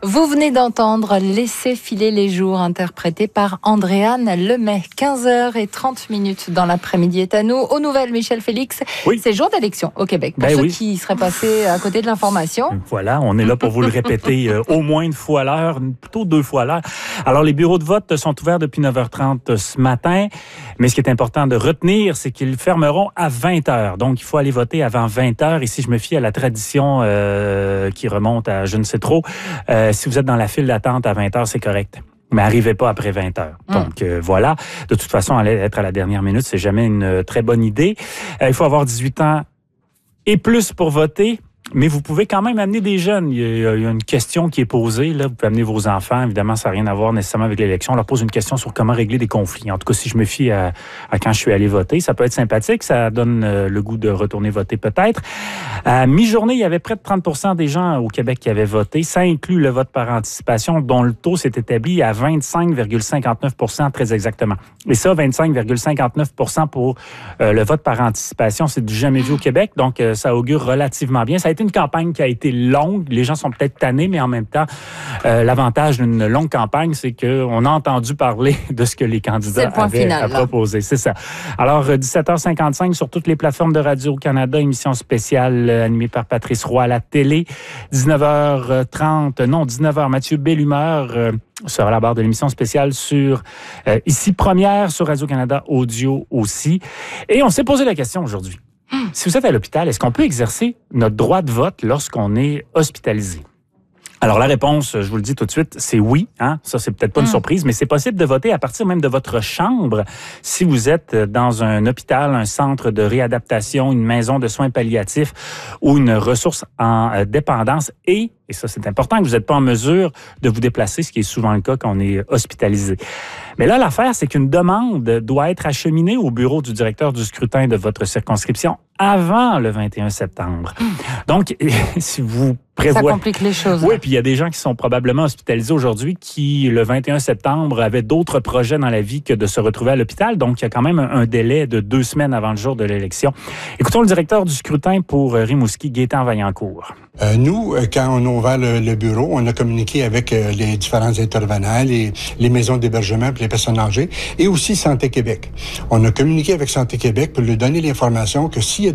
Vous venez d'entendre Laissez filer les jours, interprété par Andréane Lemay. 15h30 dans l'après-midi est à nous. Aux nouvelles, Michel Félix. Oui. C'est jour d'élection au Québec. Pour ceux qui seraient passés à côté de l'information. Voilà, on est là pour vous le répéter au moins une fois à l'heure, plutôt 2 fois à l'heure. Alors, les bureaux de vote sont ouverts depuis 9h30 ce matin. Mais ce qui est important de retenir, c'est qu'ils fermeront à 20h. Donc, il faut aller voter avant 20h. Et si je me fie à la tradition qui remonte à je ne sais trop, si vous êtes dans la file d'attente à 20h, c'est correct. Mais arrivez pas après 20h. Donc, voilà. De toute façon, aller être à la dernière minute, c'est jamais une très bonne idée. Il faut avoir 18 ans et plus pour voter. Mais vous pouvez quand même amener des jeunes. Il y a une question qui est posée. Là. Vous pouvez amener vos enfants. Évidemment, ça n'a rien à voir nécessairement avec l'élection. On leur pose une question sur comment régler des conflits. En tout cas, si je me fie à quand je suis allé voter, ça peut être sympathique. Ça donne le goût de retourner voter peut-être. À mi-journée, il y avait près de 30% des gens au Québec qui avaient voté. Ça inclut le vote par anticipation, dont le taux s'est établi à 25,59% très exactement. Et ça, 25,59% pour le vote par anticipation, c'est du jamais vu au Québec. Donc, ça augure relativement bien. Ça a été une campagne qui a été longue. Les gens sont peut-être tannés, mais en même temps, l'avantage d'une longue campagne, c'est qu'on a entendu parler de ce que les candidats avaient à proposer. C'est ça. Alors, 17h55 sur toutes les plateformes de Radio-Canada, émission spéciale animée par Patrice Roy à la télé. 19h, Mathieu Bellumeur sera à la barre de l'émission spéciale sur Ici Première, sur Radio-Canada Audio aussi. Et on s'est posé la question aujourd'hui. Si vous êtes à l'hôpital, est-ce qu'on peut exercer notre droit de vote lorsqu'on est hospitalisé? Alors, la réponse, je vous le dis tout de suite, c'est oui. Hein? Ça, c'est peut-être pas une surprise, mais c'est possible de voter à partir même de votre chambre si vous êtes dans un hôpital, un centre de réadaptation, une maison de soins palliatifs ou une ressource en dépendance et ça, c'est important, que vous n'êtes pas en mesure de vous déplacer, ce qui est souvent le cas quand on est hospitalisé. Mais là, l'affaire, c'est qu'une demande doit être acheminée au bureau du directeur du scrutin de votre circonscription avant le 21 septembre. Donc, si vous prévoyez... Ça complique les choses. Oui, puis il y a des gens qui sont probablement hospitalisés aujourd'hui qui, le 21 septembre, avaient d'autres projets dans la vie que de se retrouver à l'hôpital. Donc, il y a quand même un délai de 2 semaines avant le jour de l'élection. Écoutons le directeur du scrutin pour Rimouski, Gaétan Vaillancourt. Nous, quand on a ouvert le bureau, on a communiqué avec les différents intervenants, les maisons d'hébergement pour les personnes âgées et aussi Santé Québec. On a communiqué avec Santé Québec pour lui donner l'information que s'il y a